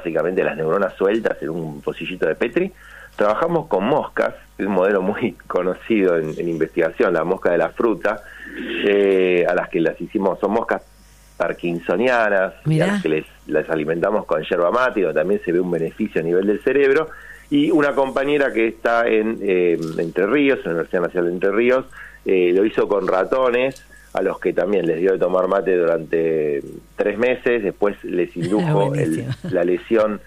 básicamente las neuronas sueltas en un pocillito de Petri. Trabajamos con moscas, es un modelo muy conocido en investigación, la mosca de la fruta, a las que las hicimos, son moscas parkinsonianas, y a las que les alimentamos con yerba mate, donde también se ve un beneficio a nivel del cerebro. Y una compañera que está en Entre Ríos, en la Universidad Nacional de Entre Ríos, lo hizo con ratones, a los que también les dio de tomar mate durante 3 meses, después les indujo la lesión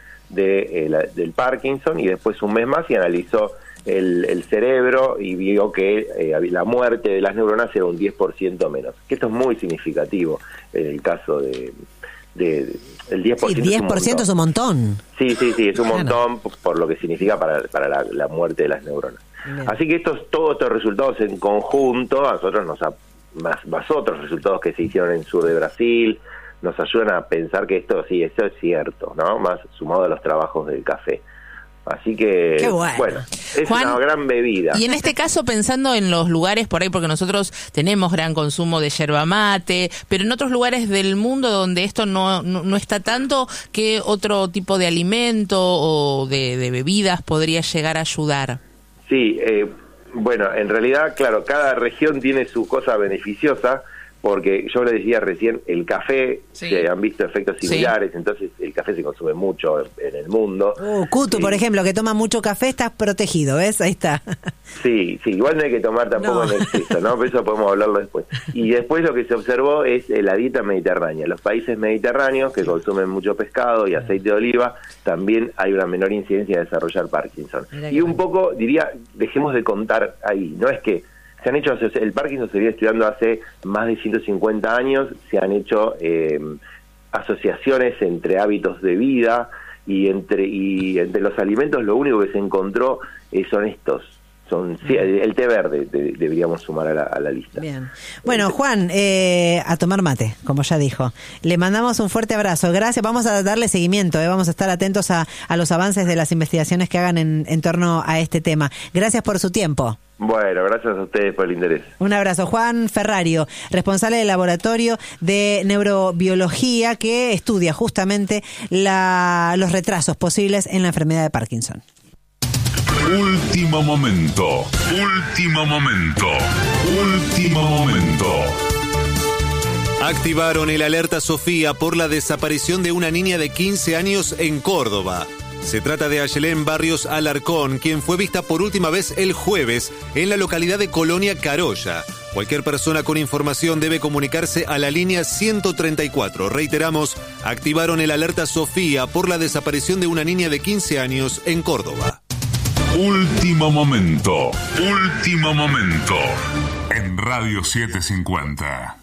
del Parkinson, y después un mes más y analizó el cerebro y vio que la muerte de las neuronas era un 10% menos, que esto es muy significativo en el caso el 10%. Sí, 10% es un montón. Sí, es un montón por lo que significa para la muerte de las neuronas. Bien. Así que todos estos resultados en conjunto, a nosotros más otros resultados que se hicieron en el sur de Brasil, nos ayudan a pensar que esto es cierto, ¿no? Más sumado a los trabajos del café. Así que, bueno, es Juan, una gran bebida. Y en este caso, pensando en los lugares por ahí, porque nosotros tenemos gran consumo de yerba mate, pero en otros lugares del mundo donde esto no está tanto, ¿qué otro tipo de alimento o de bebidas podría llegar a ayudar? Sí, bueno, en realidad, claro, cada región tiene su cosa beneficiosa, porque yo le decía recién, el café, se han visto efectos similares, entonces el café se consume mucho en el mundo. Cuto, por ejemplo, que toma mucho café, estás protegido, ¿ves? Ahí está. Sí, igual no hay que tomar tampoco en exceso, ¿no? Pero eso podemos hablarlo después. Y después lo que se observó es la dieta mediterránea. Los países mediterráneos que consumen mucho pescado y aceite de oliva, también hay una menor incidencia de desarrollar Parkinson. Y un poco, diría, dejemos de contar ahí, no es que se han hecho, el Parkinson se viene estudiando hace más de 150 años, se han hecho asociaciones entre hábitos de vida y entre los alimentos. Lo único que se encontró son estos. El té verde deberíamos sumar a la lista. Bien. Bueno, Juan, a tomar mate, como ya dijo. Le mandamos un fuerte abrazo. Gracias. Vamos a darle seguimiento. Vamos a estar atentos a los avances de las investigaciones que hagan en torno a este tema. Gracias por su tiempo. Bueno, gracias a ustedes por el interés. Un abrazo. Juan Ferrario, responsable del Laboratorio de Neurobiología que estudia justamente los retrasos posibles en la enfermedad de Parkinson. Último momento. Activaron el alerta Sofía por la desaparición de una niña de 15 años en Córdoba. Se trata de Ayelén Barrios Alarcón, quien fue vista por última vez el jueves en la localidad de Colonia Carolla. Cualquier persona con información debe comunicarse a la línea 134. Reiteramos, activaron el alerta Sofía por la desaparición de una niña de 15 años en Córdoba. Último momento. En Radio 750.